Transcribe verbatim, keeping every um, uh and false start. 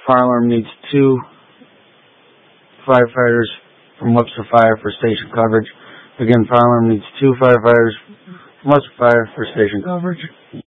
fire alarm needs two firefighters from Webster Fire for station coverage. Again, fire alarm needs two firefighters from Webster Fire for station coverage.